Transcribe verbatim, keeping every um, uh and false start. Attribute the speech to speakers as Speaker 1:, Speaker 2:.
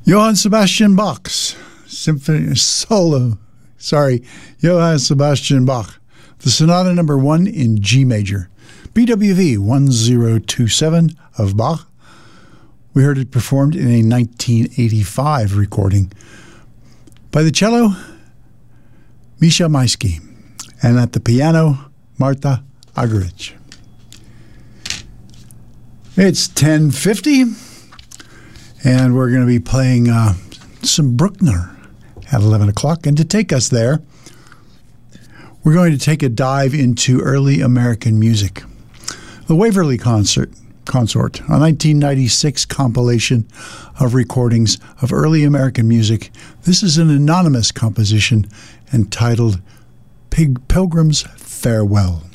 Speaker 1: Johann Sebastian Bach's Symphony Solo. Sorry, Johann Sebastian Bach. The Sonata Number One in G major, B W V one zero two seven of Bach. We heard it performed in a nineteen eighty-five recording by the cello, Misha Maisky, and at the piano, Marta Argerich. It's ten fifty, and we're going to be playing uh, some Bruckner at eleven o'clock. And to take us there, we're going to take a dive into early American music. The Waverly Concert, Consort, a nineteen ninety-six compilation of recordings of early American music. This is an anonymous composition entitled Pig Pilgrim's Farewell.